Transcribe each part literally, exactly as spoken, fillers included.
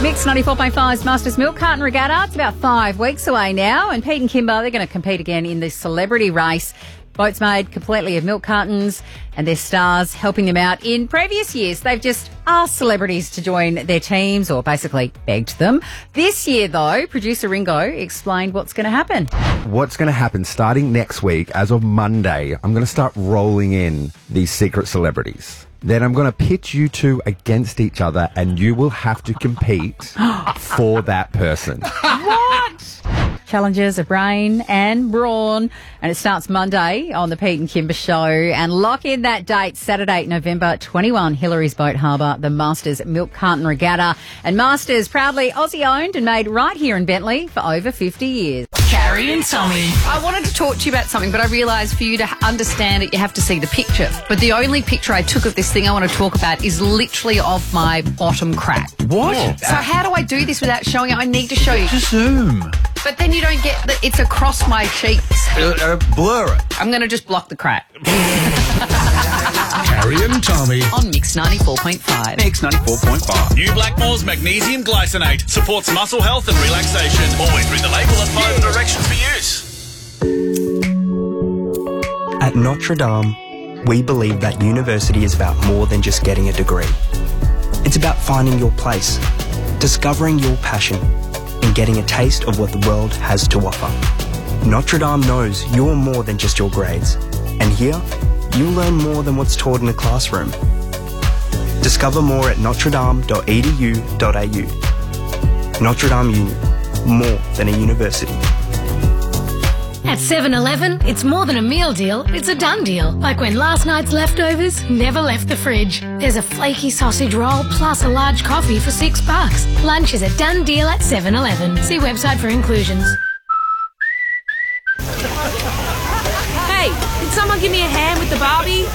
Mix ninety-four point five's Masters Milk Carton Regatta. It's about five weeks away now, and Pete and Kimber, they're going to compete again in the celebrity race. Boats made completely of milk cartons, and their stars helping them out. In previous years, they've just asked celebrities to join their teams, or basically begged them. This year, though, producer Ringo explained what's going to happen. What's going to happen starting next week, as of Monday, I'm going to start rolling in these secret celebrities. Then I'm going to pitch you two against each other, and you will have to compete for that person. What? Challenges are Brain and Brawn, and it starts Monday on the Pete and Kimber Show. And lock in that date, Saturday, November twenty-first, Hillary's Boat Harbour, the Masters Milk Carton Regatta. And Masters, proudly Aussie-owned and made right here in Bentley for over fifty years. Carrie and Tommy. I wanted to talk to you about something, but I realised for you to understand it, you have to see the picture. But the only picture I took of this thing I want to talk about is literally of my bottom crack. What? So how do I do this without showing it? I need to show you. Just zoom. But then you don't get that it's across my cheeks. Uh, uh, blur it. I'm going to just block the crack. Carrie and Tommy. On Mix ninety-four point five. Mix ninety-four point five. New Blackmore's Magnesium Glycinate supports muscle health and relaxation. Always read the label and follow the directions for use. At Notre Dame, we believe that university is about more than just getting a degree. It's about finding your place, discovering your passion, and getting a taste of what the world has to offer. Notre Dame knows you're more than just your grades, and here, you'll learn more than what's taught in a classroom. Discover more at notre dame dot e d u dot a u. Notre Dame Uni, more than a university. At seven eleven, it's more than a meal deal, it's a done deal. Like when last night's leftovers never left the fridge. There's a flaky sausage roll plus a large coffee for six bucks. Lunch is a done deal at seven eleven. See website for inclusions. Hey, can someone give me a hand with the Barbie?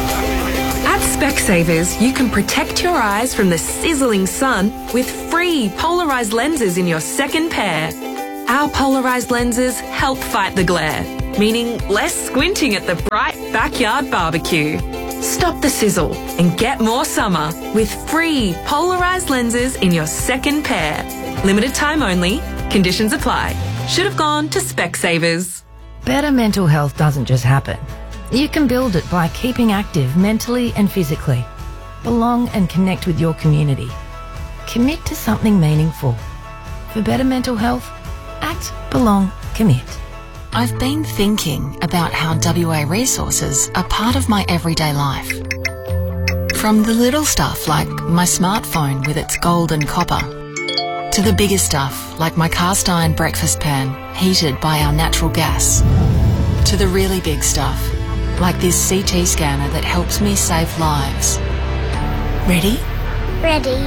At Specsavers, you can protect your eyes from the sizzling sun with free polarised lenses in your second pair. Our polarised lenses help fight the glare, meaning less squinting at the bright backyard barbecue. Stop the sizzle and get more summer with free polarised lenses in your second pair. Limited time only. Conditions apply. Should have gone to Specsavers. Better mental health doesn't just happen. You can build it by keeping active mentally and physically. Belong and connect with your community. Commit to something meaningful. For better mental health, act, belong, commit. I've been thinking about how W A resources are part of my everyday life. From the little stuff like my smartphone with its gold and copper, to the bigger stuff like my cast iron breakfast pan heated by our natural gas, to the really big stuff like this C T scanner that helps me save lives. Ready? Ready.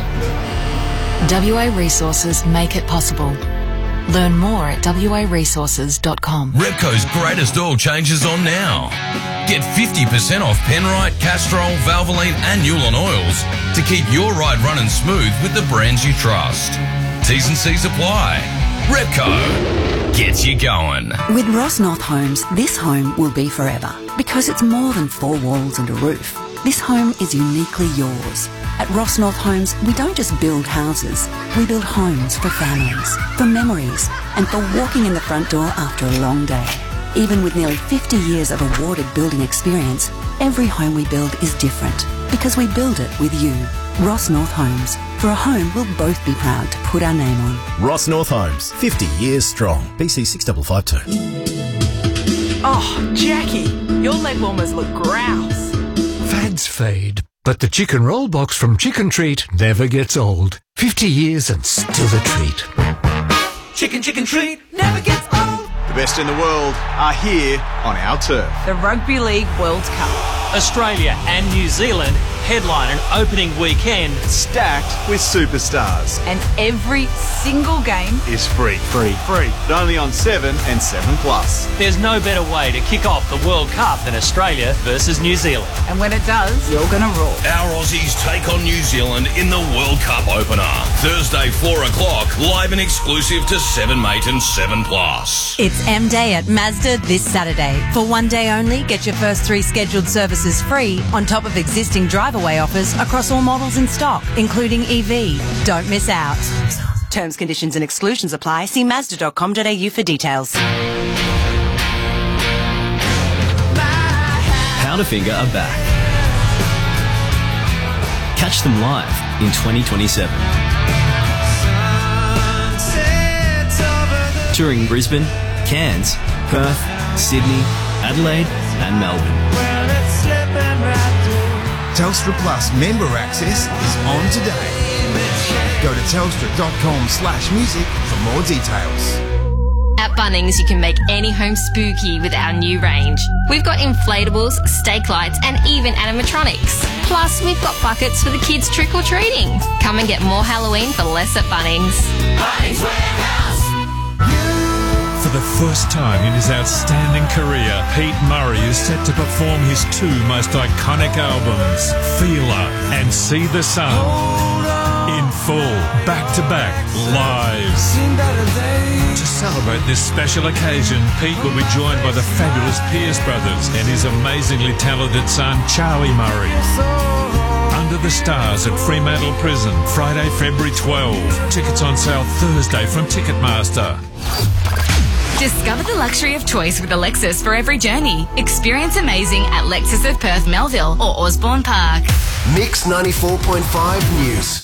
W A resources make it possible. Learn more at w a resources dot com. Repco's greatest oil changes on now. Get fifty percent off Penrite, Castrol, Valvoline and Newlon oils to keep your ride running smooth with the brands you trust. T's and C's apply. Repco gets you going. With Ross North Homes, this home will be forever because it's more than four walls and a roof. This home is uniquely yours. At Ross North Homes, we don't just build houses, we build homes for families, for memories, and for walking in the front door after a long day. Even with nearly fifty years of awarded building experience, every home we build is different because we build it with you. Ross North Homes. For a home we'll both be proud to put our name on. Ross North Homes, fifty years strong. B C six five five two. Oh, Jackie, your leg warmers look grouse. Fads fade, but the chicken roll box from Chicken Treat never gets old. fifty years and still a treat. Chicken, chicken treat never gets old. The best in the world are here on our turf. The Rugby League World Cup. Australia and New Zealand headline an opening weekend stacked with superstars. And every single game is free. Free. Free. But only on seven and seven plus. There's no better way to kick off the World Cup than Australia versus New Zealand. And when it does, you're going to roar. Our Aussies take on New Zealand in the World Cup opener. Thursday, four o'clock, live and exclusive to seven mate and seven plus. It's M Day at Mazda this Saturday. For one day only, get your first three scheduled services free on top of existing driver giveaway offers across all models in stock, including E V. Don't miss out. Terms, conditions and exclusions apply. See mazda dot com dot a u for details. Powderfinger are back. Catch them live in twenty twenty-seven. Touring Brisbane, Cairns, Perth, Sydney, Adelaide and Melbourne. Telstra Plus member access is on today. Go to telstra dot com slash music for more details. At Bunnings, you can make any home spooky with our new range. We've got inflatables, stake lights, and even animatronics. Plus, we've got buckets for the kids trick-or-treating. Come and get more Halloween for less at Bunnings. Bunnings Warehouse. For the first time in his outstanding career, Pete Murray is set to perform his two most iconic albums, Feeler and See the Sun, in full, back-to-back, live. To celebrate this special occasion, Pete will be joined by the fabulous Pierce brothers and his amazingly talented son, Charlie Murray. Under the Stars at Fremantle Prison, Friday, February twelfth. Tickets on sale Thursday from Ticketmaster. Discover the luxury of choice with a Lexus for every journey. Experience amazing at Lexus of Perth, Melville or Osborne Park. Mix ninety-four point five News.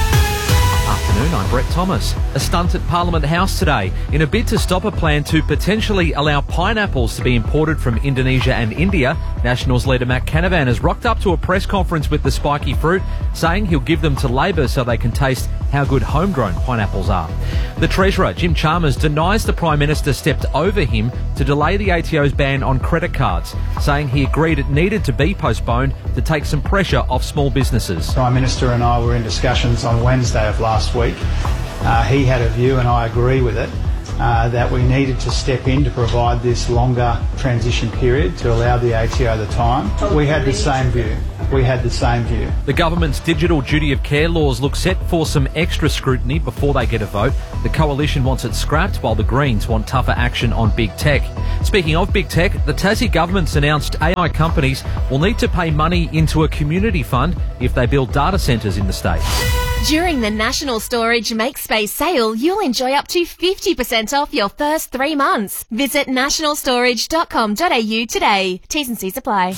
Afternoon, I'm Brett Thomas. A stunt at Parliament House today in a bid to stop a plan to potentially allow pineapples to be imported from Indonesia and India. Nationals leader Matt Canavan has rocked up to a press conference with the spiky fruit, saying he'll give them to Labor so they can taste how good homegrown pineapples are. The Treasurer, Jim Chalmers, denies the Prime Minister stepped over him to delay the A T O's ban on credit cards, saying he agreed it needed to be postponed to take some pressure off small businesses. Prime Minister and I were in discussions on Wednesday of last week. Uh, he had a view, and I agree with it, uh, that we needed to step in to provide this longer transition period to allow the A T O the time. We had the same view. We had the same view. The government's digital duty of care laws look set for some extra scrutiny before they get a vote. The Coalition wants it scrapped, while the Greens want tougher action on big tech. Speaking of big tech, the Tassie government's announced A I companies will need to pay money into a community fund if they build data centres in the state. During the National Storage Make Space sale, you'll enjoy up to fifty percent off your first three months. Visit national storage dot com dot a u today. T's and C's apply.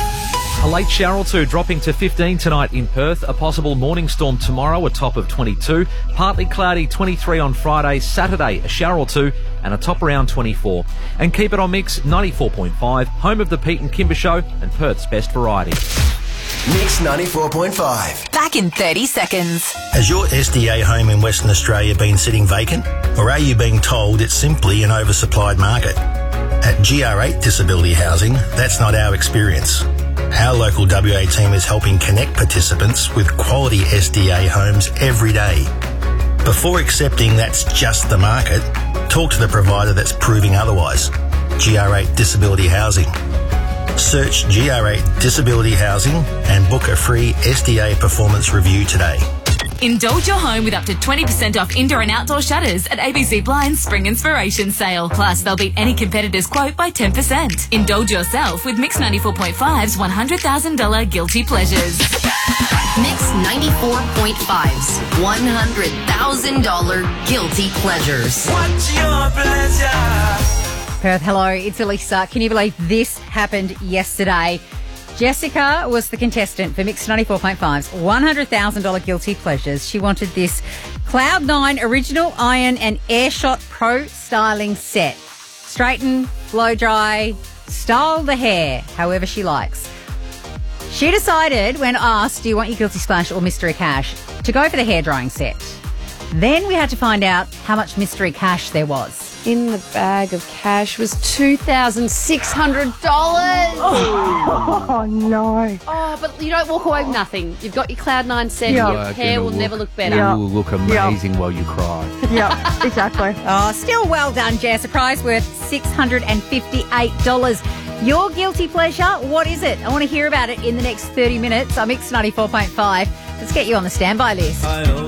A late shower or two dropping to fifteen tonight in Perth. A possible morning storm tomorrow, a top of twenty-two. Partly cloudy, twenty-three on Friday. Saturday, a shower or two and a top around twenty-four. And keep it on Mix ninety-four point five, home of the Pete and Kimber Show and Perth's best variety. Mix ninety-four point five. Back in thirty seconds. Has your S D A home in Western Australia been sitting vacant? Or are you being told it's simply an oversupplied market? At G R eight Disability Housing, that's not our experience. Our local W A team is helping connect participants with quality S D A homes every day. Before accepting that's just the market, talk to the provider that's proving otherwise. G R eight Disability Housing. Search G R eight Disability Housing and book a free S D A performance review today. Indulge your home with up to twenty percent off indoor and outdoor shutters at A B C Blind's Spring Inspiration Sale. Plus, they'll beat any competitor's quote by ten percent. Indulge yourself with Mix ninety-four point five's one hundred thousand dollars Guilty Pleasures. Mix ninety-four point five's one hundred thousand dollars Guilty Pleasures. What's your pleasure? Perth, hello, it's Elisa. Can you believe this happened yesterday? Jessica was the contestant for Mix ninety-four point five's one hundred thousand dollars Guilty Pleasures. She wanted this Cloud nine Original Iron and Airshot Pro Styling Set. Straighten, blow dry, style the hair however she likes. She decided, when asked, do you want your Guilty Splash or Mystery Cash, to go for the hair drying set. Then we had to find out how much mystery cash there was. In the bag of cash was two thousand six hundred dollars. Oh, oh, no. Oh, but you don't walk away with nothing. You've got your Cloud nine set. Yeah. Your hair will look, never look better. You will look amazing Yeah. while you cry. Yeah, exactly. Oh, still well done, Jess. A prize worth six hundred fifty-eight dollars. Your guilty pleasure, what is it? I want to hear about it in the next thirty minutes. I'm Mix ninety-four point five. Let's get you on the standby list.